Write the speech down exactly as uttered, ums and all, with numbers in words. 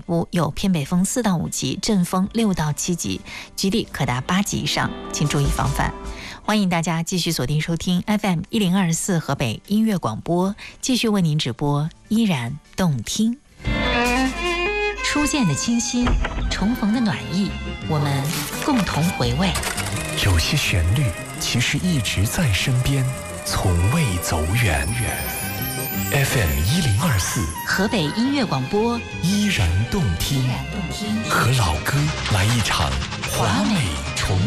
屋，有偏北风四到五级，阵风六到七级，局力可达八级以上，请注意防范。欢迎大家继续锁定收听 F M 一零二四河北音乐广播，继续为您直播，依然动听。初见的清新，重逢的暖意，我们共同回味。 有些旋律其实一直在身边，从未走远。F M 一零二四河北音乐广播， 依然动听，和老歌来一场华美